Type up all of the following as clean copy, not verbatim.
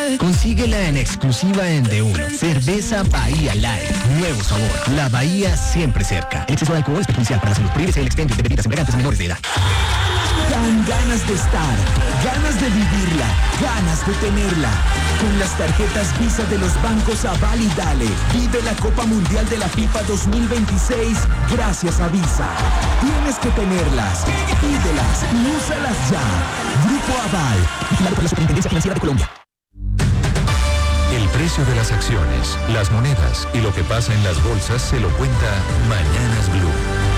Consíguela en exclusiva en D1. Cerveza Bahía Light. Nuevo sabor. La Bahía siempre cerca. El exceso de alcohol es perjudicial para la salud. Prohíbese el expendio de bebidas embriagantes a menores de edad. Dan ganas de estar, ganas de vivirla, ganas de tenerla. Con las tarjetas Visa de los bancos Aval y Dale, vive la Copa Mundial de la FIFA 2026 gracias a Visa. Tienes que tenerlas, pídelas y úsalas ya. Grupo Aval, vigilado por la Superintendencia Financiera de Colombia. El precio de las acciones, las monedas y lo que pasa en las bolsas se lo cuenta Mañanas Blue.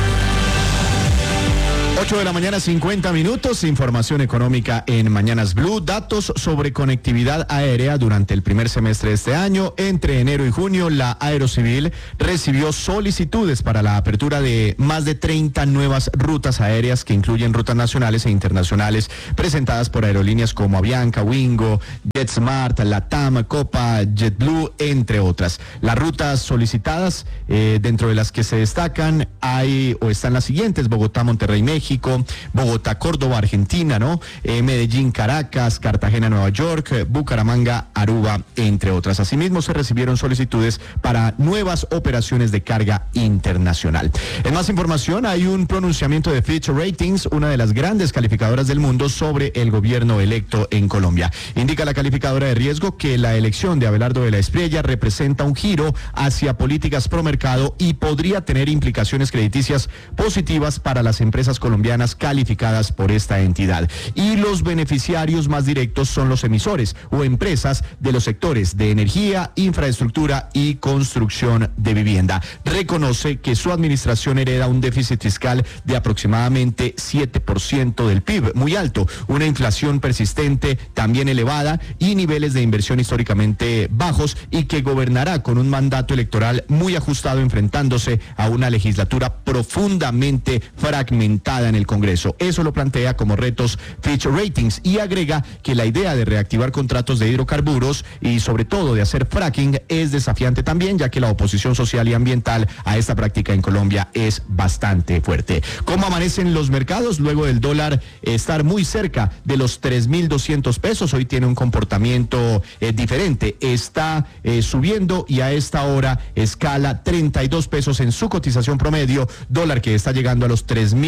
8 de la mañana, 50 minutos, información económica en Mañanas Blue, datos sobre conectividad aérea durante el primer semestre de este año. Entre enero y junio, la Aerocivil recibió solicitudes para la apertura de más de 30 nuevas rutas aéreas que incluyen rutas nacionales e internacionales presentadas por aerolíneas como Avianca, Wingo, JetSmart, LATAM, Copa, JetBlue, entre otras. Las rutas solicitadas, dentro de las que se destacan, están las siguientes: Bogotá, Monterrey, México, Bogotá, Córdoba, Argentina, ¿no? Medellín, Caracas, Cartagena, Nueva York, Bucaramanga, Aruba, entre otras. Asimismo, se recibieron solicitudes para nuevas operaciones de carga internacional. En más información, hay un pronunciamiento de Fitch Ratings, una de las grandes calificadoras del mundo, sobre el gobierno electo en Colombia. Indica la calificadora de riesgo que la elección de Abelardo de la Espriella representa un giro hacia políticas pro mercado y podría tener implicaciones crediticias positivas para las empresas colombianas calificadas por esta entidad. Y los beneficiarios más directos son los emisores o empresas de los sectores de energía, infraestructura y construcción de vivienda. Reconoce que su administración hereda un déficit fiscal de aproximadamente 7% del PIB, muy alto, una inflación persistente también elevada y niveles de inversión históricamente bajos, y que gobernará con un mandato electoral muy ajustado, enfrentándose a una legislatura profundamente fragmentada en el Congreso. Eso lo plantea como retos Fitch Ratings, y agrega que la idea de reactivar contratos de hidrocarburos y sobre todo de hacer fracking es desafiante también, ya que la oposición social y ambiental a esta práctica en Colombia es bastante fuerte. ¿Cómo amanecen los mercados? Luego del dólar estar muy cerca de los 3.200 pesos, hoy tiene un comportamiento diferente. Está subiendo y a esta hora escala 32 pesos en su cotización promedio, dólar que está llegando a los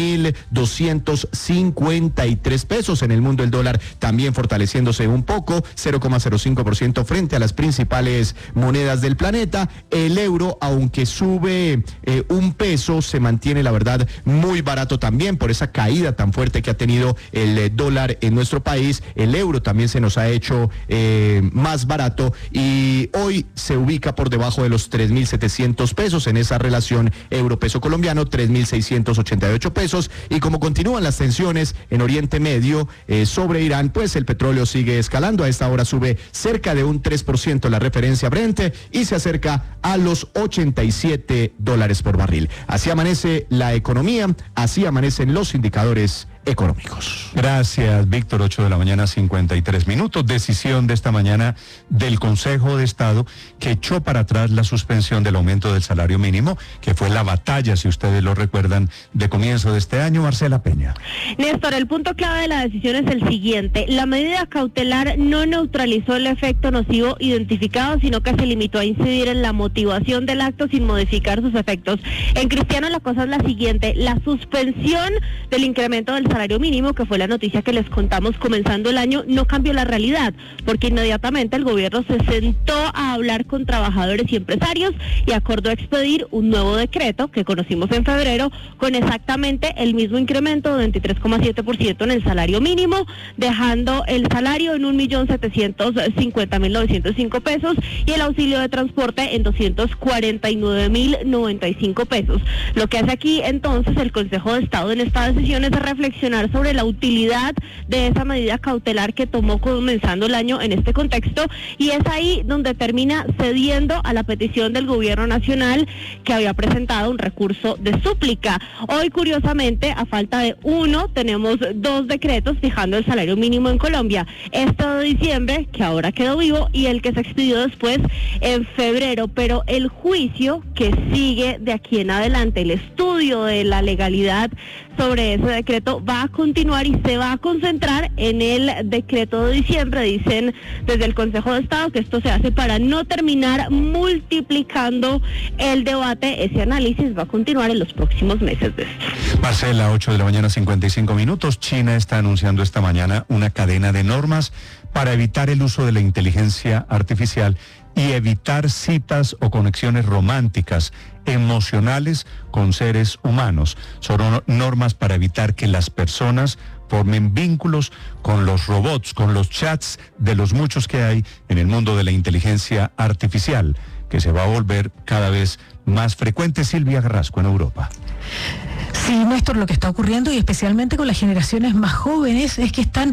3.253 pesos. En el mundo el dólar también fortaleciéndose un poco, 0,05% frente a las principales monedas del planeta. El euro, aunque sube un peso, se mantiene, la verdad, muy barato también por esa caída tan fuerte que ha tenido el dólar en nuestro país. El euro también se nos ha hecho más barato y hoy se ubica por debajo de los 3.700 pesos en esa relación euro-peso colombiano, 3.688 pesos. Y como continúan las tensiones en Oriente Medio sobre Irán, pues el petróleo sigue escalando. A esta hora sube cerca de un 3% la referencia Brent y se acerca a los $87 por barril. Así amanece la economía, así amanecen los indicadores económicos. Gracias, Víctor. 8 de la mañana, 53 minutos. Decisión de esta mañana del Consejo de Estado que echó para atrás la suspensión del aumento del salario mínimo, que fue la batalla, si ustedes lo recuerdan, de comienzo de este año. Marcela Peña. Néstor, el punto clave de la decisión es el siguiente: la medida cautelar no neutralizó el efecto nocivo identificado, sino que se limitó a incidir en la motivación del acto sin modificar sus efectos. En Cristiano la cosa es la siguiente: la suspensión del incremento del salario mínimo, que fue la noticia que les contamos comenzando el año, no cambió la realidad, porque inmediatamente el gobierno se sentó a hablar con trabajadores y empresarios y acordó expedir un nuevo decreto que conocimos en febrero con exactamente el mismo incremento de 23,7% en el salario mínimo, dejando el salario en 1.750.905 pesos y el auxilio de transporte en 249.095 pesos. Lo que hace aquí entonces el Consejo de Estado en esta decisión es reflexionar sobre la utilidad de esa medida cautelar que tomó comenzando el año en este contexto, y es ahí donde termina cediendo a la petición del gobierno nacional, que había presentado un recurso de súplica. Hoy, curiosamente, a falta de uno, tenemos dos decretos fijando el salario mínimo en Colombia: este de diciembre, que ahora quedó vivo, y el que se expidió después en febrero. Pero el juicio que sigue de aquí en adelante, el estudio de la legalidad sobre ese decreto va a continuar y se va a concentrar en el decreto de diciembre. Dicen desde el Consejo de Estado que esto se hace para no terminar multiplicando el debate. Ese análisis va a continuar en los próximos meses de esto. Marcela, 8 de la mañana, 55 minutos. China está anunciando esta mañana una cadena de normas para evitar el uso de la inteligencia artificial y evitar citas o conexiones románticas, emocionales con seres humanos. Son normas para evitar que las personas formen vínculos con los robots, con los chats de los muchos que hay en el mundo de la inteligencia artificial, que se va a volver cada vez más frecuente. Silvia Carrasco, en Europa. Sí, Néstor, lo que está ocurriendo, y especialmente con las generaciones más jóvenes, es que están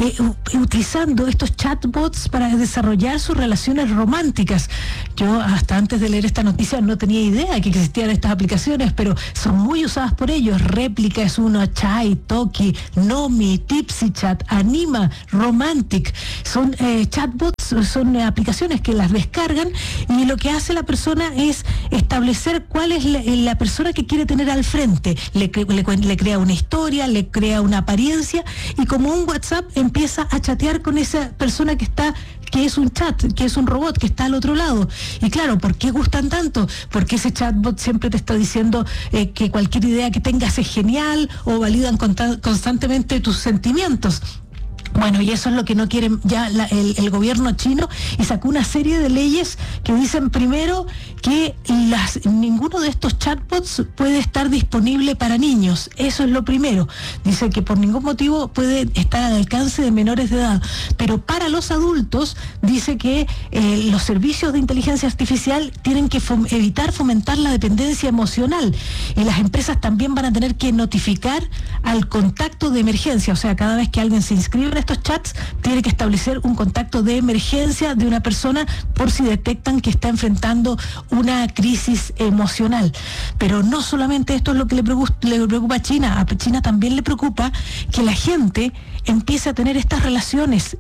utilizando estos chatbots para desarrollar sus relaciones románticas. Yo hasta antes de leer esta noticia no tenía idea que existían estas aplicaciones, pero son muy usadas por ellos. Réplica es uno, Chai, Toki, Nomi, Tipsy Chat, Anima, Romantic. Son chatbots, son aplicaciones que las descargan y lo que hace la persona es establecer cuál es la persona que quiere tener al frente. Le crea una historia, le crea una apariencia y como un WhatsApp empieza a chatear con esa persona que es un chat, que es un robot, que está al otro lado. Y claro, ¿por qué gustan tanto? Porque ese chatbot siempre te está diciendo que cualquier idea que tengas es genial o validan constantemente tus sentimientos. Bueno, y eso es lo que no quieren ya el gobierno chino, y sacó una serie de leyes que dicen primero que ninguno de estos chatbots puede estar disponible para niños. Eso es lo primero. Dice que por ningún motivo puede estar al alcance de menores de edad. Pero para los adultos dice que los servicios de inteligencia artificial tienen que evitar fomentar la dependencia emocional, y las empresas también van a tener que notificar al contacto de emergencia. O sea, cada vez que alguien se inscribe en estos chats, tiene que establecer un contacto de emergencia de una persona por si detectan que está enfrentando una crisis emocional. Pero no solamente esto es lo que le preocupa a China. A China también le preocupa que la gente empiece a tener estas relaciones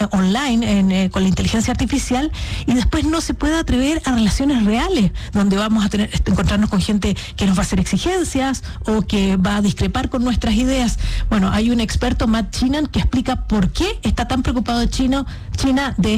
online con la inteligencia artificial y después no se pueda atrever a relaciones reales, donde vamos a encontrarnos con gente que nos va a hacer exigencias o que va a discrepar con nuestras ideas. Bueno, hay un experto, Matt Chinan, que explica por qué está tan preocupado China de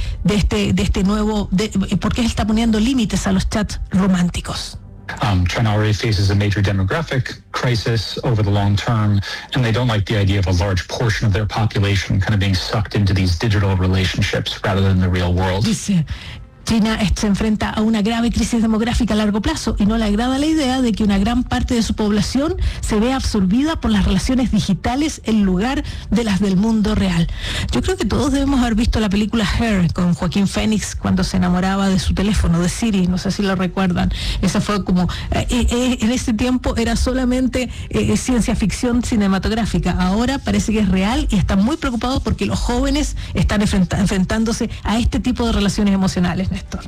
este nuevo, por qué está poniendo límites a los chats románticos. China already faces a major demographic crisis over the long term, and they don't like the idea of a large portion of their population kind of being sucked into these digital relationships rather than the real world. Dice, China se enfrenta a una grave crisis demográfica a largo plazo y no le agrada la idea de que una gran parte de su población se vea absorbida por las relaciones digitales en lugar de las del mundo real. Yo creo que todos debemos haber visto la película Her con Joaquín Phoenix cuando se enamoraba de su teléfono, de Siri, no sé si lo recuerdan. Esa fue como, en ese tiempo era solamente ciencia ficción cinematográfica. Ahora parece que es real y están muy preocupados porque los jóvenes están enfrentándose a este tipo de relaciones emocionales. Néstor.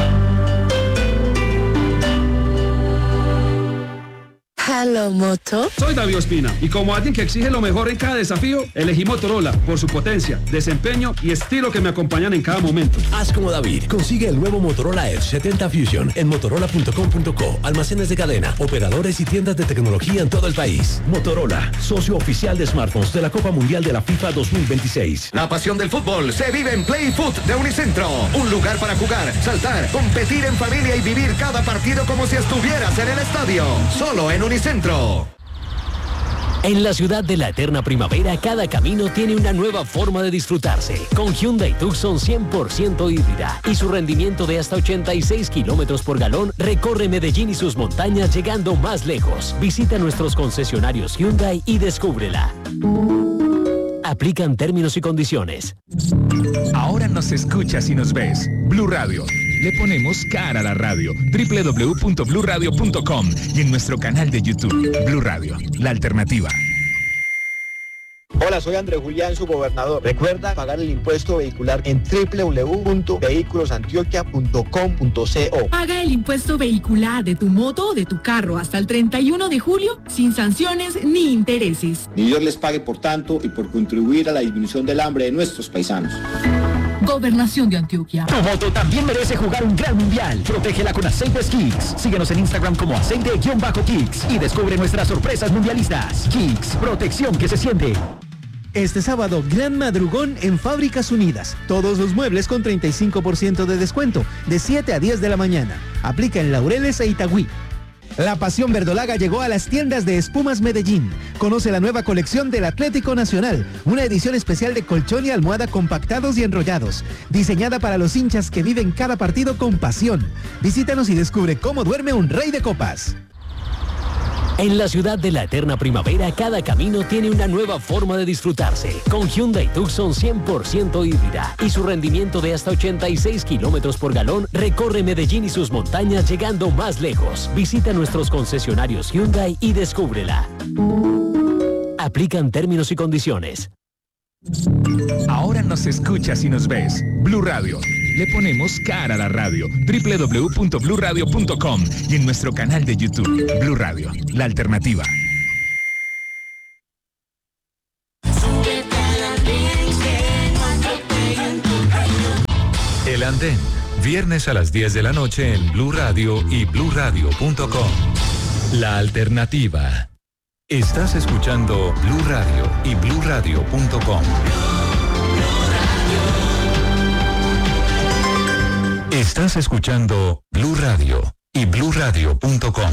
Hello, Moto. Soy David Ospina y como alguien que exige lo mejor en cada desafío, elegí Motorola por su potencia, desempeño y estilo que me acompañan en cada momento. Haz como David. Consigue el nuevo Motorola Edge 70 Fusion en motorola.com.co, almacenes de cadena, operadores y tiendas de tecnología en todo el país. Motorola, socio oficial de smartphones de la Copa Mundial de la FIFA 2026. La pasión del fútbol se vive en Play Foot de Unicentro. Un lugar para jugar, saltar, competir en familia y vivir cada partido como si estuvieras en el estadio. Solo en Unicentro. En la ciudad de la eterna primavera, cada camino tiene una nueva forma de disfrutarse. Con Hyundai Tucson 100% híbrida y su rendimiento de hasta 86 kilómetros por galón, recorre Medellín y sus montañas llegando más lejos. Visita nuestros concesionarios Hyundai y descúbrela. Aplican términos y condiciones. Ahora nos escuchas y nos ves. Blue Radio. Le ponemos cara a la radio. www.bluradio.com y en nuestro canal de YouTube. Blue Radio, la alternativa. Hola, soy Andrés Julián, su gobernador. Recuerda pagar el impuesto vehicular en www.vehiculosantioquia.com.co. Paga el impuesto vehicular de tu moto o de tu carro hasta el 31 de julio sin sanciones ni intereses. Ni Dios les pague por tanto y por contribuir a la disminución del hambre de nuestros paisanos. Gobernación de Antioquia. Tu moto también merece jugar un gran mundial. Protégela con Aceites Kicks. Síguenos en Instagram como aceite_Kicks y descubre nuestras sorpresas mundialistas. Kicks, protección que se siente. Este sábado, gran madrugón en Fábricas Unidas. Todos los muebles con 35% de descuento, de 7 a 10 de la mañana. Aplica en Laureles e Itagüí. La pasión verdolaga llegó a las tiendas de Espumas Medellín. Conoce la nueva colección del Atlético Nacional, una edición especial de colchón y almohada compactados y enrollados, diseñada para los hinchas que viven cada partido con pasión. Visítanos y descubre cómo duerme un rey de copas. En la ciudad de la eterna primavera, cada camino tiene una nueva forma de disfrutarse. Con Hyundai Tucson 100% híbrida y su rendimiento de hasta 86 kilómetros por galón, recorre Medellín y sus montañas llegando más lejos. Visita nuestros concesionarios Hyundai y descúbrela. Aplican términos y condiciones. Ahora nos escuchas y nos ves. Blue Radio. Le ponemos cara a la radio. www.bluradio.com y en nuestro canal de YouTube. Blue Radio, la alternativa. El Andén, viernes a las 10 de la noche en Blue Radio y bluradio.com. La alternativa. Estás escuchando Blue Radio y bluradio.com. Estás escuchando Blue Radio y bluradio.com.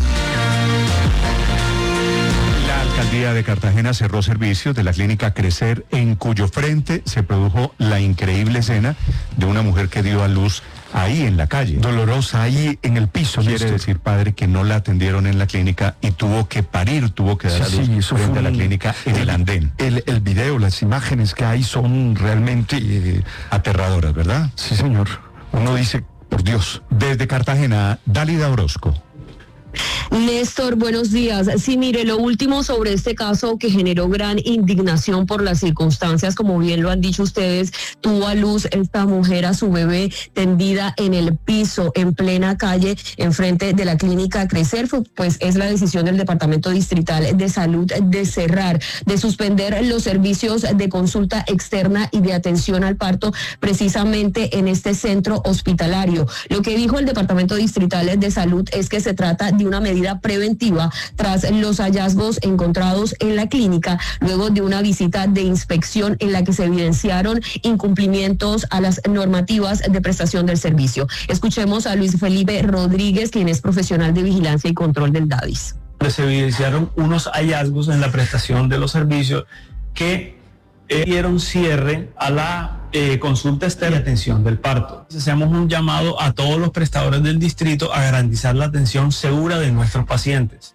La alcaldía de Cartagena cerró servicios de la clínica Crecer, en cuyo frente se produjo la increíble escena de una mujer que dio a luz ahí en la calle. Dolorosa, ahí en el piso. Quiere decir, padre, que no la atendieron en la clínica y tuvo que parir, tuvo que dar a luz frente a la clínica en el andén. El video, las imágenes que hay son realmente aterradoras, ¿verdad? Sí, señor. Uno dice, por Dios. Desde Cartagena, Dálida Orozco. Néstor, buenos días. Sí, mire, lo último sobre este caso que generó gran indignación por las circunstancias, como bien lo han dicho ustedes, tuvo a luz esta mujer a su bebé tendida en el piso, en plena calle, enfrente de la clínica Crecer, pues es la decisión del Departamento Distrital de Salud de cerrar, de suspender los servicios de consulta externa y de atención al parto precisamente en este centro hospitalario. Lo que dijo el Departamento Distrital de Salud es que se trata de una medida preventiva tras los hallazgos encontrados en la clínica luego de una visita de inspección en la que se evidenciaron incumplimientos a las normativas de prestación del servicio. Escuchemos a Luis Felipe Rodríguez, quien es profesional de vigilancia y control del DAVIS. Se evidenciaron unos hallazgos en la prestación de los servicios que dieron cierre a la consulta externa y atención del parto. Hacemos un llamado a todos los prestadores del distrito a garantizar la atención segura de nuestros pacientes.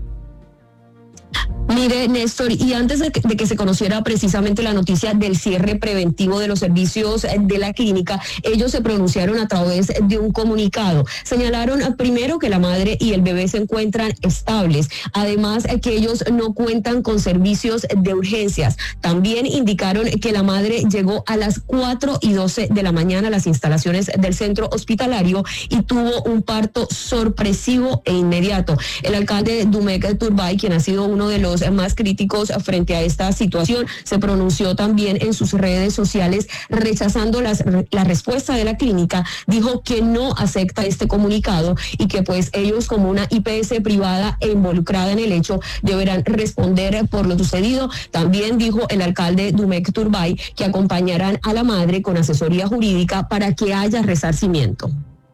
Mire, Néstor, y antes de que se conociera precisamente la noticia del cierre preventivo de los servicios de la clínica, ellos se pronunciaron a través de un comunicado. Señalaron primero que la madre y el bebé se encuentran estables, además que ellos no cuentan con servicios de urgencias. También indicaron que la madre llegó a las 4:12 de la mañana a las instalaciones del centro hospitalario y tuvo un parto sorpresivo e inmediato. El alcalde Dumek Turbay, quien ha sido uno de los más críticos frente a esta situación, se pronunció también en sus redes sociales rechazando la respuesta de la clínica. Dijo que no acepta este comunicado y que pues ellos, como una IPS privada e involucrada en el hecho, deberán responder por lo sucedido. También dijo el alcalde Dumek Turbay que acompañarán a la madre con asesoría jurídica para que haya resarcimiento.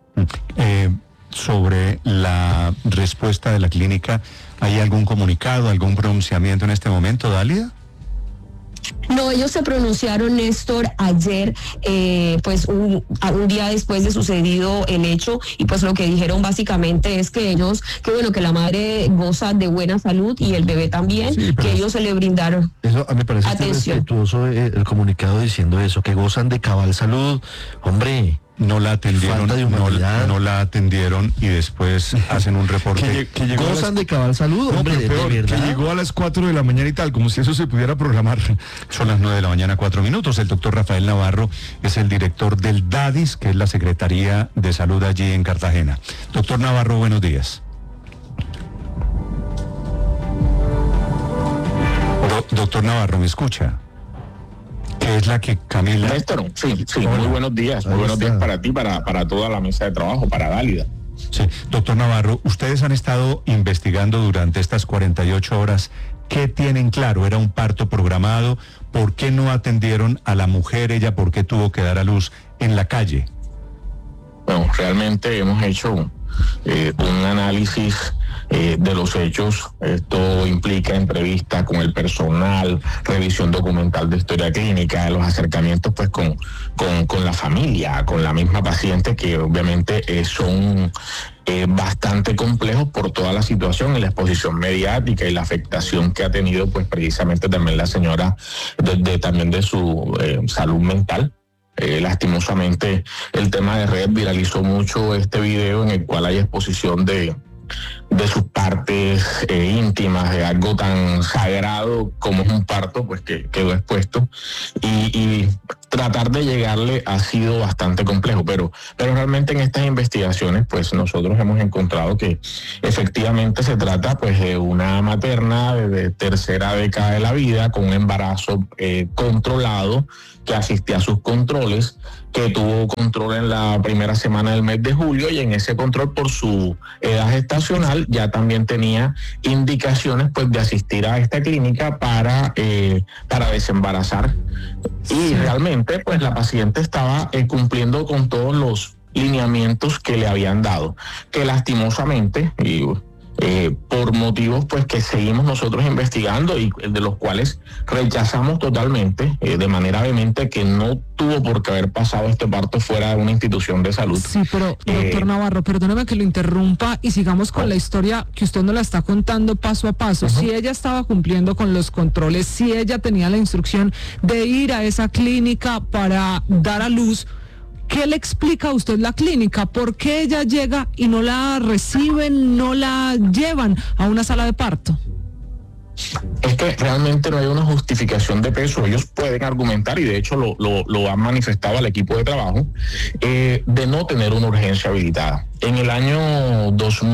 Sobre la respuesta de la clínica, ¿hay algún comunicado, algún pronunciamiento en este momento, Dálida? No, ellos se pronunciaron, Néstor, ayer, pues un día después de sucedido el hecho, y pues lo que dijeron básicamente es que ellos, que bueno, que la madre goza de buena salud y el bebé también, sí, que ellos se le brindaron eso me parece atención. Respetuoso el comunicado diciendo eso, que gozan de cabal salud, hombre. No la atendieron, no la atendieron y después hacen un reporte. Que gozan de cabal salud, hombre, de verdad. Que llegó a las 4 de la mañana y tal, como si eso se pudiera programar. Son las 9 de la mañana, 4 minutos. El doctor Rafael Navarro es el director del DADIS, que es la Secretaría de Salud allí en Cartagena. Doctor Navarro, buenos días. Doctor Navarro, ¿me escucha? que es la que Camila... Néstor, sí, muy buenos días. Muy buenos días para ti, para toda la mesa de trabajo, para Dálida. Sí, doctor Navarro, ustedes han estado investigando durante estas 48 horas. ¿Qué tienen claro? ¿Era un parto programado? ¿Por qué no atendieron a la mujer? ¿Ella por qué tuvo que dar a luz en la calle? Bueno, realmente hemos hecho un análisis de los hechos. Esto implica entrevistas con el personal, revisión documental de historia clínica, los acercamientos pues con la familia, con la misma paciente, que obviamente son bastante complejos por toda la situación y la exposición mediática y la afectación que ha tenido pues precisamente también la señora también de su salud mental. Lastimosamente el tema de red viralizó mucho este video en el cual hay exposición de sus partes íntimas, de algo tan sagrado como es un parto, pues que quedó expuesto, y tratar de llegarle ha sido bastante complejo, pero realmente en estas investigaciones pues nosotros hemos encontrado que efectivamente se trata pues de una materna de tercera década de la vida con un embarazo controlado, que asistía a sus controles, que tuvo control en la primera semana del mes de julio, y en ese control por su edad gestacional ya también tenía indicaciones pues de asistir a esta clínica para desembarazar, y realmente pues la paciente estaba cumpliendo con todos los lineamientos que le habían dado, que lastimosamente por motivos pues que seguimos nosotros investigando y de los cuales rechazamos totalmente de manera vehemente que no tuvo por qué haber pasado este parto fuera de una institución de salud. Sí, pero doctor Navarro, perdóneme que lo interrumpa y sigamos con la historia que usted nos la está contando paso a paso. Si ella estaba cumpliendo con los controles, si ella tenía la instrucción de ir a esa clínica para dar a luz, ¿qué le explica a usted la clínica? ¿Por qué ella llega y no la reciben, no la llevan a una sala de parto? Es que realmente no hay una justificación de peso. Ellos pueden argumentar, y de hecho lo han manifestado al equipo de trabajo, de no tener una urgencia habilitada. En el año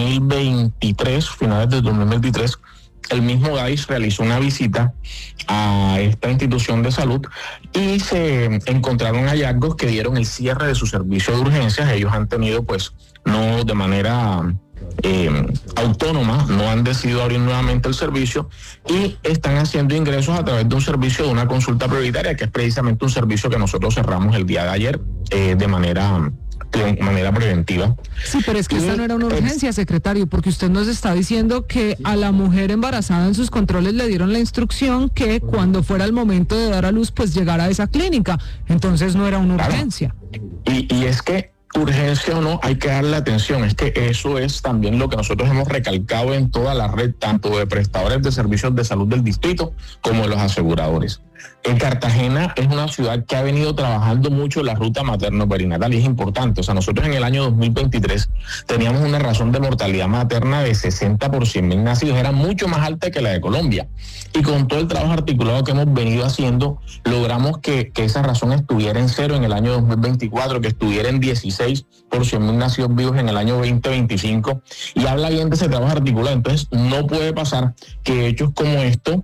2023, finales del 2023, el mismo DAIS realizó una visita a esta institución de salud y se encontraron hallazgos que dieron el cierre de su servicio de urgencias. Ellos han tenido, pues, no de manera autónoma, no han decidido abrir nuevamente el servicio y están haciendo ingresos a través de un servicio de una consulta prioritaria, que es precisamente un servicio que nosotros cerramos el día de ayer de manera preventiva. Sí, pero es que esta no era una urgencia, secretario, porque usted nos está diciendo que a la mujer embarazada en sus controles le dieron la instrucción que cuando fuera el momento de dar a luz, pues llegara a esa clínica. Entonces no era una urgencia. Y es que urgencia o no, hay que darle atención. Es que eso es también lo que nosotros hemos recalcado en toda la red, tanto de prestadores de servicios de salud del distrito como de los aseguradores. En Cartagena es una ciudad que ha venido trabajando mucho la ruta materno-perinatal y es importante. O sea, nosotros en el año 2023 teníamos una razón de mortalidad materna de 60 por 100.000 nacidos. Era mucho más alta que la de Colombia. Y con todo el trabajo articulado que hemos venido haciendo, logramos que esa razón estuviera en 0 en el año 2024, que estuviera en 16 por 100.000 nacidos vivos en el año 2025. Y habla bien de ese trabajo articulado. Entonces, no puede pasar que hechos como esto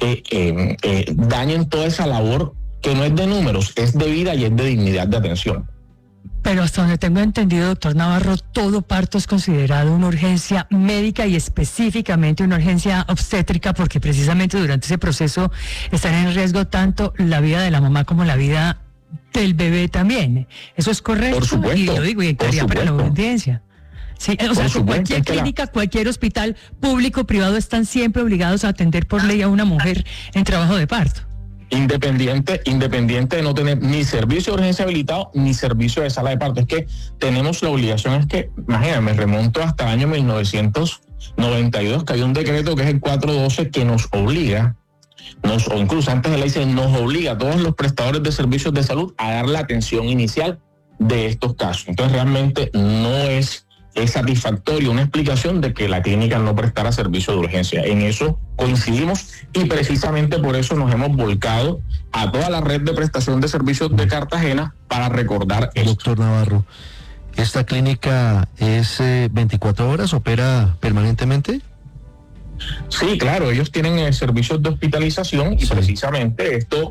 dañen toda esa labor que no es de números, es de vida y es de dignidad de atención. Pero hasta donde tengo entendido, doctor Navarro, todo parto es considerado una urgencia médica y específicamente una urgencia obstétrica, porque precisamente durante ese proceso están en riesgo tanto la vida de la mamá como la vida del bebé también. ¿Eso es correcto? Por supuesto. Y lo digo, y entraría para la audiencia. Sí, o sea, cualquier clínica, cualquier hospital público o privado están siempre obligados a atender por ley a una mujer en trabajo de parto. Independiente de no tener ni servicio de urgencia habilitado ni servicio de sala de parto. Es que tenemos la obligación, es que, imagínate, me remonto hasta el año 1992, que hay un decreto que es el 412 que nos obliga, o incluso antes de la ley, nos obliga a todos los prestadores de servicios de salud a dar la atención inicial de estos casos. Entonces realmente no es satisfactorio una explicación de que la clínica no prestara servicio de urgencia. En eso coincidimos y precisamente por eso nos hemos volcado a toda la red de prestación de servicios de Cartagena para recordar esto. Doctor Navarro, ¿esta clínica es 24 horas, opera permanentemente? Sí, claro, ellos tienen servicios de hospitalización y precisamente esto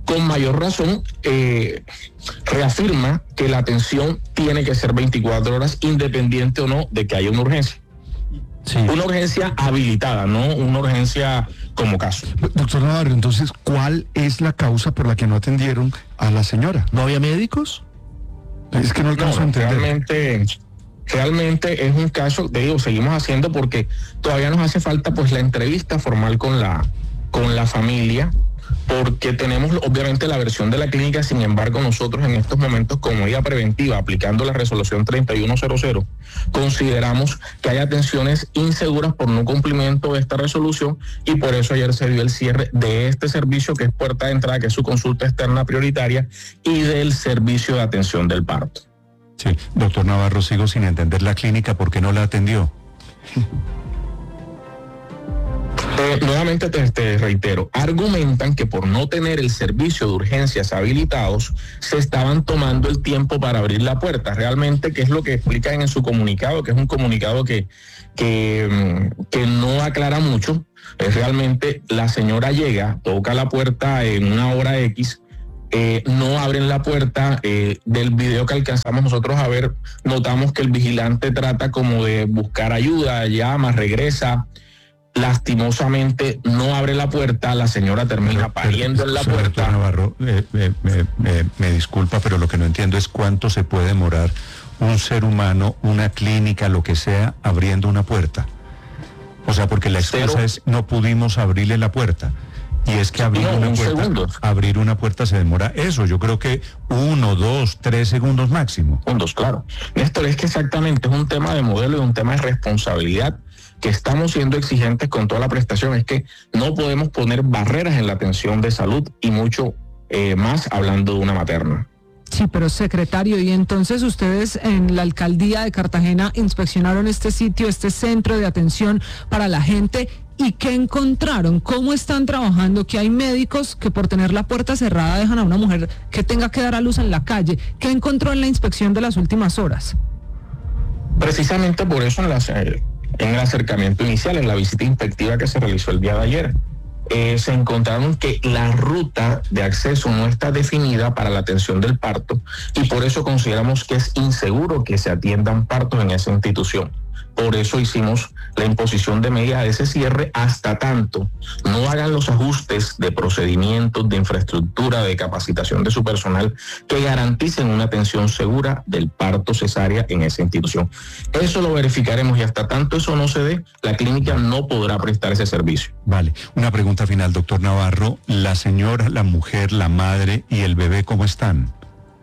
con mayor razón reafirma que la atención tiene que ser 24 horas, independiente o no de que haya una urgencia. Sí. Una urgencia habilitada, no una urgencia como caso. Doctor Navarro, entonces, ¿cuál es la causa por la que no atendieron a la señora? ¿No había médicos? Es que no alcanzo a entender. Realmente es un caso, seguimos haciendo porque todavía nos hace falta pues la entrevista formal con la familia, porque tenemos obviamente la versión de la clínica. Sin embargo, nosotros en estos momentos, como medida preventiva, aplicando la resolución 3100, consideramos que hay atenciones inseguras por no cumplimiento de esta resolución, y por eso ayer se dio el cierre de este servicio, que es puerta de entrada, que es su consulta externa prioritaria, y del servicio de atención del parto. Sí, doctor Navarro, sigo sin entender la clínica, ¿por qué no la atendió? Nuevamente te reitero, argumentan que por no tener el servicio de urgencias habilitados, se estaban tomando el tiempo para abrir la puerta. Realmente, ¿qué es lo que explican en su comunicado? Que es un comunicado que no aclara mucho. Realmente la señora llega, toca la puerta en una hora X, no abren la puerta. Del video que alcanzamos nosotros a ver, notamos que el vigilante trata como de buscar ayuda, llama, regresa. Lastimosamente no abre la puerta, la señora termina pariendo en la puerta. Doctor Navarro, me disculpa, pero lo que no entiendo es cuánto se puede demorar un ser humano, una clínica, lo que sea, abriendo una puerta. O sea, porque la excusa es no pudimos abrirle la puerta. Y es que abrir una puerta se demora eso, yo creo que 1, 2, 3 segundos máximo. Segundos, claro. Néstor, es que exactamente es un tema de modelo y un tema de responsabilidad, que estamos siendo exigentes con toda la prestación. Es que no podemos poner barreras en la atención de salud, y mucho más hablando de una materna. Sí, pero secretario, y entonces ustedes en la alcaldía de Cartagena inspeccionaron este sitio, este centro de atención para la gente, ¿y qué encontraron? ¿Cómo están trabajando? Que hay médicos que por tener la puerta cerrada dejan a una mujer que tenga que dar a luz en la calle. ¿Qué encontró en la inspección de las últimas horas? Precisamente por eso en el acercamiento inicial, en la visita inspectiva que se realizó el día de ayer, se encontraron que la ruta de acceso no está definida para la atención del parto, y por eso consideramos que es inseguro que se atiendan partos en esa institución. Por eso hicimos la imposición de medida de ese cierre hasta tanto no hagan los ajustes de procedimientos, de infraestructura, de capacitación de su personal que garanticen una atención segura del parto cesárea en esa institución. Eso lo verificaremos, y hasta tanto eso no se dé, la clínica no podrá prestar ese servicio. Vale, una pregunta final, doctor Navarro. La señora, la mujer, la madre y el bebé, ¿cómo están?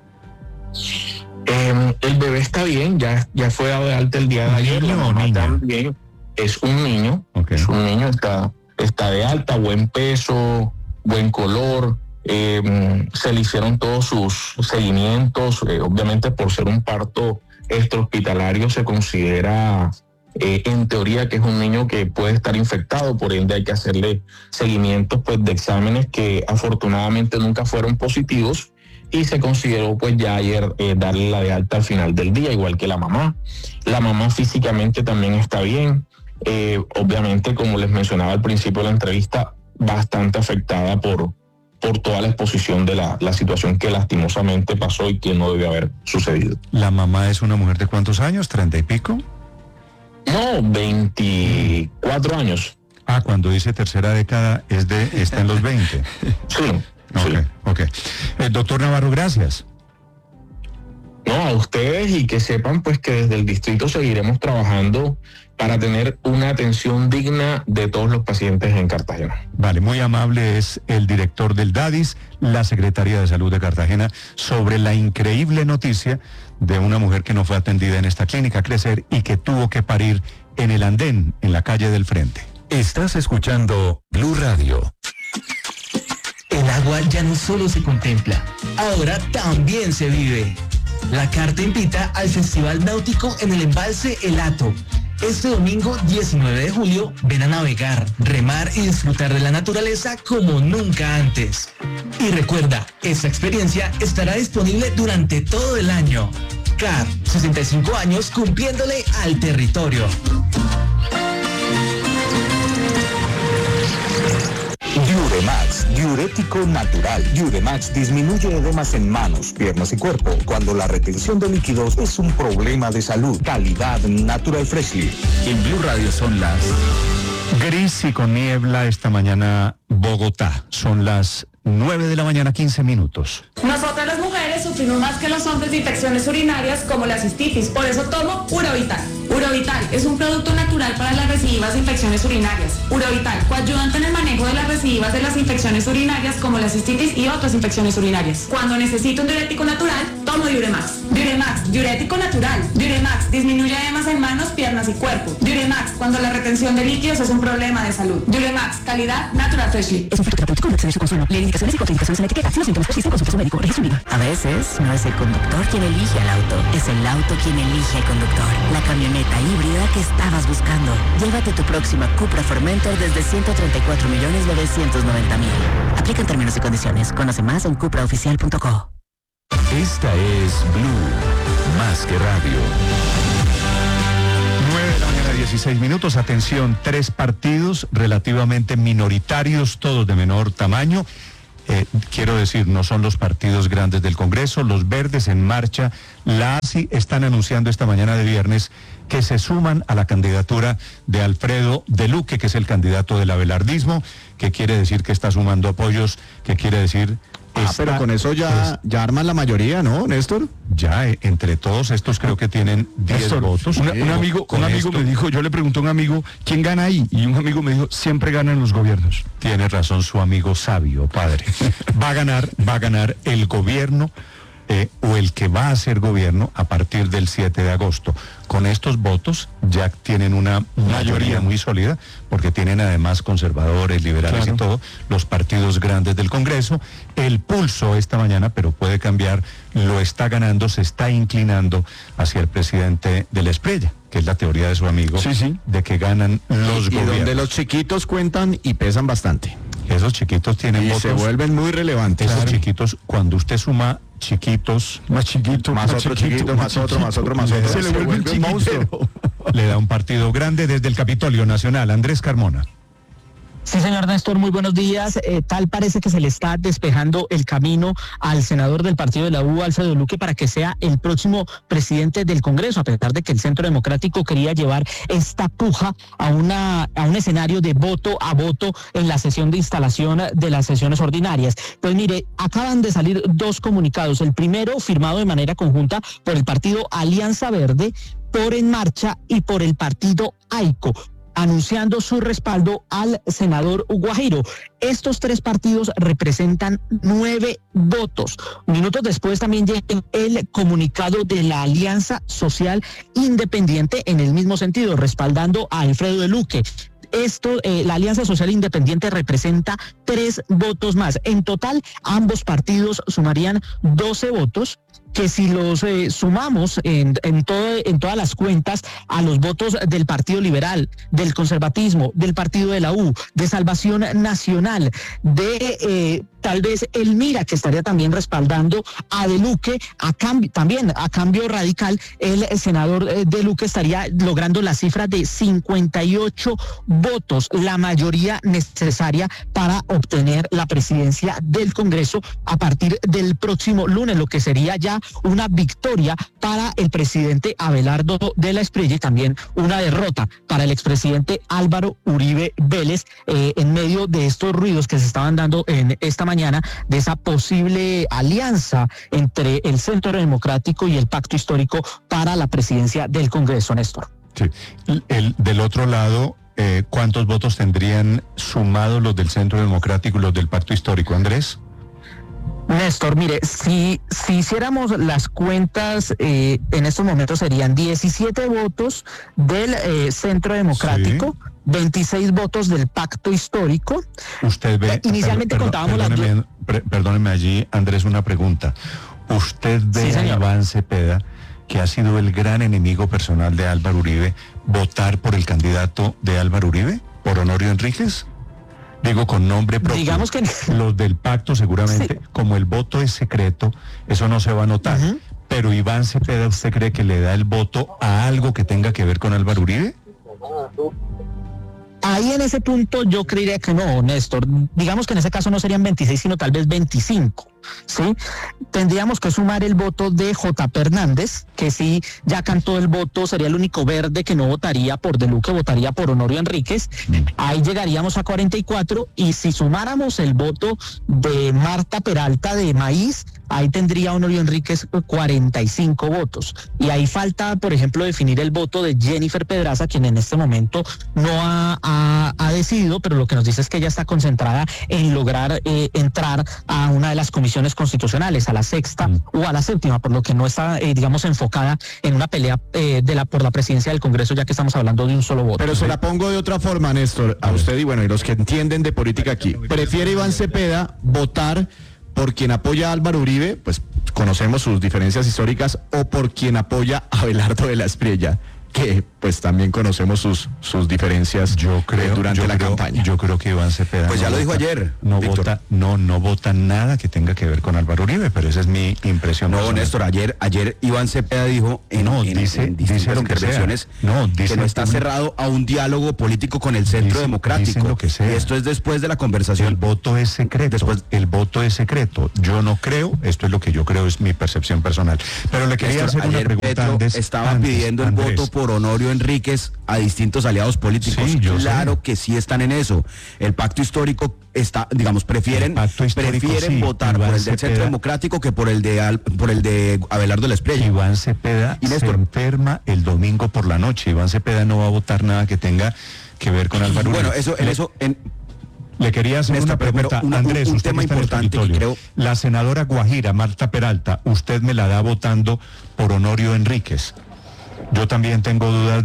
El bebé está bien, ya fue dado de alta el día de ayer. La mamá también es un niño, es un niño, está de alta, buen peso, buen color. Se le hicieron todos sus seguimientos. Obviamente, por ser un parto extrahospitalario, se considera en teoría que es un niño que puede estar infectado, por ende hay que hacerle seguimientos pues de exámenes que afortunadamente nunca fueron positivos, y se consideró pues ya ayer darle la de alta al final del día, igual que la mamá. La mamá físicamente también está bien. Obviamente, como les mencionaba al principio de la entrevista, bastante afectada por toda la exposición de la situación que lastimosamente pasó y que no debe haber sucedido. ¿La mamá es una mujer de cuántos años? ¿30 y pico? No, 24 años. Ah, cuando dice tercera década está en los 20. Sí. Ok. Doctor Navarro, gracias. No, a ustedes, y que sepan pues que desde el distrito seguiremos trabajando para tener una atención digna de todos los pacientes en Cartagena. Vale, muy amable es el director del DADIS, la Secretaría de Salud de Cartagena, sobre la increíble noticia de una mujer que no fue atendida en esta clínica Crecer y que tuvo que parir en el andén, en la calle del frente. Estás escuchando Blue Radio. El agua ya no solo se contempla, ahora también se vive. La carta invita al Festival Náutico en el embalse El Hato. Este domingo 19 de julio, ven a navegar, remar y disfrutar de la naturaleza como nunca antes. Y recuerda, esta experiencia estará disponible durante todo el año. CAR, 65 años cumpliéndole al territorio. Uremax, diurético natural. Uremax disminuye edemas en manos, piernas y cuerpo cuando la retención de líquidos es un problema de salud. Calidad Natural Freshly. En Blue Radio son las... Gris y con niebla esta mañana Bogotá. Son las 9 de la mañana, 15 minutos. Nosotras las mujeres sufrimos más que los hombres de infecciones urinarias como la cistitis, por eso tomo Urovital. Urovital es un producto natural para las recidivas de infecciones urinarias. Urovital, coayudante en el manejo de las recidivas de las infecciones urinarias como la cistitis y otras infecciones urinarias. Cuando necesito un diurético natural, tomo Diuremax. Diuremax, diurético natural. Diuremax, disminuye edemas en manos, piernas y cuerpo. Diuremax, cuando la retención de líquidos es un problema de salud. Diuremax, calidad Natural Freshly. Es un fitoterapéutico con exceder su consumo. Leer indicaciones y contraindicaciones en la etiqueta. Si los síntomas persisten, consulte a su médico. Registro IVA. A veces no es el conductor quien elige al auto, es el auto quien elige al conductor. La camioneta híbrida que estabas buscando. Llévate tu próxima Cupra Formentor desde 134.990.000. Aplican términos y condiciones. Conoce más en cupraoficial.co. Esta es Blue, más que radio. 9 de la mañana, 16 minutos. Atención, 3 partidos relativamente minoritarios, todos de menor tamaño. Quiero decir, no son los partidos grandes del Congreso. Los verdes en marcha, la ASI, están anunciando esta mañana de viernes que se suman a la candidatura de Alfredo de Luque, que es el candidato del abelardismo, que quiere decir que está sumando apoyos, que quiere decir... pero con eso ya arman la mayoría, ¿no, Néstor? Ya, entre todos estos creo que tienen 10 Néstor, votos. Un amigo me dijo, yo le pregunté a un amigo, ¿quién gana ahí? Y un amigo me dijo, siempre ganan los gobiernos. Tiene razón su amigo sabio, padre. Va a ganar el gobierno o el que va a ser gobierno a partir del 7 de agosto. Con estos votos ya tienen una mayoría muy sólida, porque tienen además conservadores, liberales y todo, los partidos grandes del Congreso. El pulso esta mañana, pero puede cambiar, lo está ganando, se está inclinando hacia el presidente de la Espriella, que es la teoría de su amigo, de que ganan los gobiernos. Donde los chiquitos cuentan y pesan bastante. Esos chiquitos tienen votos. Se vuelven muy relevantes. Esos chiquitos, cuando usted suma chiquitos, más chiquito, más otro chiquito, más otro. Se le vuelve un monstruo. Le da un partido grande desde el Capitolio Nacional. Andrés Carmona. Sí, señor Néstor, muy buenos días. Tal parece que se le está despejando el camino al senador del partido de la U, Alfredo Luque, para que sea el próximo presidente del Congreso, a pesar de que el Centro Democrático quería llevar esta puja a un escenario de voto a voto en la sesión de instalación de las sesiones ordinarias. Pues mire, acaban de salir 2 comunicados. El primero, firmado de manera conjunta por el partido Alianza Verde, por En Marcha y por el partido AICO, anunciando su respaldo al senador Guajiro. Estos 3 partidos representan 9 votos. Minutos después también llega el comunicado de la Alianza Social Independiente en el mismo sentido, respaldando a Alfredo de Luque. La Alianza Social Independiente representa 3 votos más. En total, ambos partidos sumarían 12 votos, que si los sumamos en todas las cuentas a los votos del Partido Liberal, del Conservatismo, del Partido de la U, de Salvación Nacional, de tal vez el Mira, que estaría también respaldando a De Luque, a cambio radical, el senador De Luque estaría logrando la cifra de 58 votos, la mayoría necesaria para obtener la presidencia del Congreso a partir del próximo lunes, lo que sería ya una victoria para el presidente Abelardo de la Espriella y también una derrota para el expresidente Álvaro Uribe Vélez, en medio de estos ruidos que se estaban dando en esta mañana, de esa posible alianza entre el Centro Democrático y el Pacto Histórico para la presidencia del Congreso, Néstor. Sí. Del otro lado, ¿cuántos votos tendrían sumados los del Centro Democrático y los del Pacto Histórico, Andrés? Néstor, mire, si hiciéramos las cuentas, en estos momentos serían 17 votos del Centro Democrático, 26 votos del Pacto Histórico. Usted ve... Inicialmente contábamos perdóneme allí, Andrés, una pregunta. ¿Usted ve a Iván Cepeda, que ha sido el gran enemigo personal de Álvaro Uribe, votar por el candidato de Álvaro Uribe, por Honorio Enríquez? Digo, con nombre propio. Digamos que... Los del pacto seguramente, como el voto es secreto, eso no se va a notar. Pero Iván Cepeda, ¿usted cree que le da el voto a algo que tenga que ver con Álvaro Uribe? Ahí en ese punto yo creería que no, Néstor. Digamos que en ese caso no serían 26, sino tal vez 25. ¿Sí? Tendríamos que sumar el voto de J.P. Hernández, que sí ya cantó el voto, sería el único verde que no votaría por De Luque, votaría por Honorio Enríquez. Ahí llegaríamos a 44, y si sumáramos el voto de Marta Peralta de Maíz, ahí tendría Honorio Enríquez 45 votos. Y ahí falta, por ejemplo, definir el voto de Jennifer Pedraza, quien en este momento no ha decidido, pero lo que nos dice es que ella está concentrada en lograr entrar a una de las comisiones constitucionales, a la sexta o a la séptima, por lo que no está, digamos, enfocada en una pelea por la presidencia del Congreso, ya que estamos hablando de un solo voto. Pero se la pongo de otra forma, Néstor, a usted y bueno, y los que entienden de política aquí. ¿Prefiere Iván Cepeda votar por quien apoya a Álvaro Uribe, pues conocemos sus diferencias históricas, o por quien apoya a Abelardo de la Espriella, que pues también conocemos sus diferencias durante la campaña? Yo creo que Iván Cepeda pues ya lo dijo ayer, no vota nada que tenga que ver con Álvaro Uribe, pero esa es mi impresión. No, personal. Néstor, ayer Iván Cepeda dijo dice lo que intervenciones que no está cerrado a un diálogo político con el Centro Democrático. Lo que sea. Y esto es después de la conversación. El voto es secreto. El voto es secreto. Yo no creo, esto es lo que yo creo, es mi percepción personal. Pero le quería Néstor, hacer una pregunta. Petro estaba pidiendo el voto por Honorio Enríquez a distintos aliados políticos. Sí, claro que sí están en eso. El pacto histórico está, digamos, prefieren votar por el del Centro Democrático que por el de Abelardo de la Espriella. Iván Cepeda se enferma el domingo por la noche. Iván Cepeda no va a votar nada que tenga que ver con Álvaro Uribe. Bueno, le quería hacer una pregunta, Andrés, un usted tema que está importante en el que creo. La senadora Guajira, Marta Peralta, usted me la da votando por Honorio Enríquez. Yo también tengo dudas